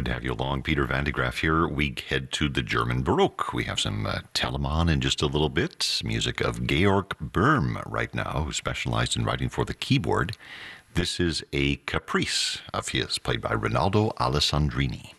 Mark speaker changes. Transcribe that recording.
Speaker 1: to have you along. Peter Van de Graaff here. We head to the German Baroque. We have some Telemann in just a little bit. Music of Georg Böhm right now, who specialized in writing for the keyboard. This is a caprice of his, played by Rinaldo Alessandrini.